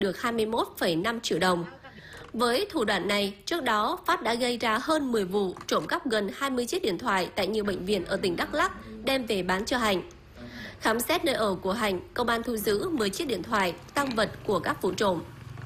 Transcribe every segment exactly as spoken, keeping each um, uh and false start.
được hai mươi mốt phẩy năm triệu đồng. Với thủ đoạn này, trước đó Phát đã gây ra hơn mười vụ trộm cắp gần hai mươi chiếc điện thoại tại nhiều bệnh viện ở tỉnh Đắk Lắk đem về bán cho Hạnh. Khám xét nơi ở của Hạnh, công an thu giữ mười chiếc điện thoại, tang vật của các vụ trộm.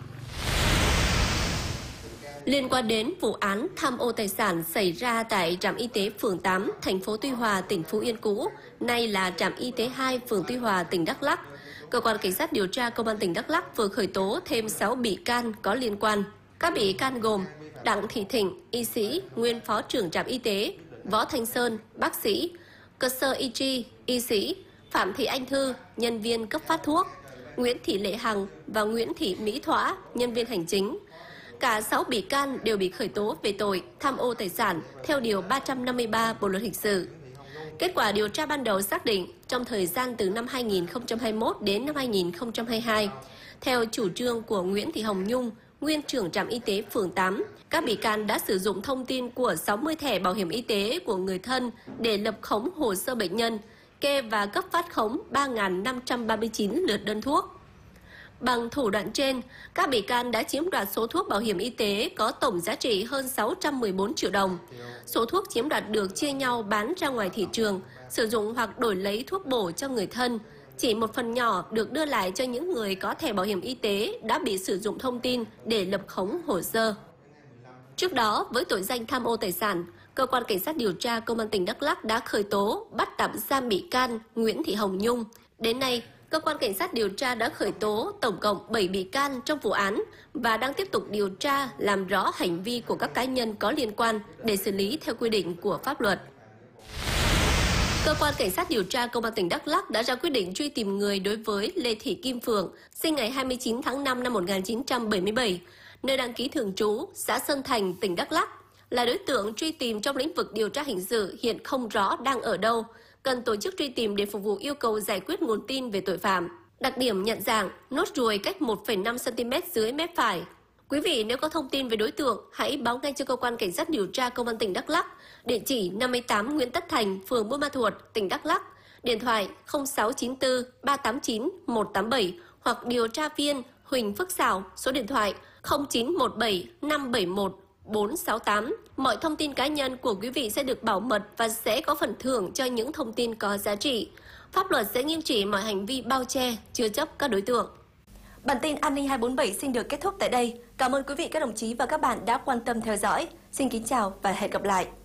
Liên quan đến vụ án tham ô tài sản xảy ra tại trạm y tế phường tám, thành phố Tuy Hòa, tỉnh Phú Yên cũ, nay là trạm y tế hai, phường Tuy Hòa, tỉnh Đắk Lắk, cơ quan cảnh sát điều tra công an tỉnh Đắk Lắk vừa khởi tố thêm sáu bị can có liên quan. Các bị can gồm Đặng Thị Thịnh, y sĩ, nguyên phó trưởng trạm y tế; Võ Thanh Sơn, bác sĩ; Cơ sơ y chi, y sĩ; Phạm Thị Anh Thư, nhân viên cấp phát thuốc; Nguyễn Thị Lệ Hằng và Nguyễn Thị Mỹ Thỏa, nhân viên hành chính. Cả sáu bị can đều bị khởi tố về tội tham ô tài sản theo điều ba trăm năm mươi ba Bộ luật hình sự. Kết quả điều tra ban đầu xác định trong thời gian từ năm hai nghìn không trăm hai mươi mốt đến năm hai nghìn không trăm hai mươi hai, theo chủ trương của Nguyễn Thị Hồng Nhung, nguyên trưởng trạm y tế phường tám, các bị can đã sử dụng thông tin của sáu mươi thẻ bảo hiểm y tế của người thân để lập khống hồ sơ bệnh nhân, kê và cấp phát khống ba nghìn năm trăm ba mươi chín lượt đơn thuốc. Bằng thủ đoạn trên, các bị can đã chiếm đoạt số thuốc bảo hiểm y tế có tổng giá trị hơn sáu trăm mười bốn triệu đồng. Số thuốc chiếm đoạt được chia nhau bán ra ngoài thị trường, sử dụng hoặc đổi lấy thuốc bổ cho người thân. Chỉ một phần nhỏ được đưa lại cho những người có thẻ bảo hiểm y tế đã bị sử dụng thông tin để lập khống hồ sơ. Trước đó, với tội danh tham ô tài sản, cơ quan cảnh sát điều tra công an tỉnh Đắk Lắk đã khởi tố, bắt tạm giam bị can Nguyễn Thị Hồng Nhung. Đến nay, cơ quan cảnh sát điều tra đã khởi tố tổng cộng bảy bị can trong vụ án và đang tiếp tục điều tra làm rõ hành vi của các cá nhân có liên quan để xử lý theo quy định của pháp luật. Cơ quan cảnh sát điều tra công an tỉnh Đắk Lắk đã ra quyết định truy tìm người đối với Lê Thị Kim Phượng, sinh ngày hai mươi chín tháng năm năm một nghìn chín trăm bảy mươi bảy, nơi đăng ký thường trú, xã Sơn Thành, tỉnh Đắk Lắk, là đối tượng truy tìm trong lĩnh vực điều tra hình sự hiện không rõ đang ở đâu, cần tổ chức truy tìm để phục vụ yêu cầu giải quyết nguồn tin về tội phạm. Đặc điểm nhận dạng, nốt ruồi cách một phẩy năm xăng ti mét dưới mép phải. Quý vị nếu có thông tin về đối tượng, hãy báo ngay cho cơ quan cảnh sát điều tra công an tỉnh Đắk Lắk, địa chỉ năm mươi tám Nguyễn Tất Thành, phường Buôn Ma Thuột, tỉnh Đắk Lắk, điện thoại không sáu chín tư ba tám chín một tám bảy hoặc điều tra viên Huỳnh Phước Xảo, số điện thoại không chín một bảy năm bảy một bốn sáu tám. Mọi thông tin cá nhân của quý vị sẽ được bảo mật và sẽ có phần thưởng cho những thông tin có giá trị. Pháp luật sẽ nghiêm trị mọi hành vi bao che, chứa chấp các đối tượng. Bản tin An ninh hai bốn bảy xin được kết thúc tại đây. Cảm ơn quý vị các đồng chí và các bạn đã quan tâm theo dõi. Xin kính chào và hẹn gặp lại.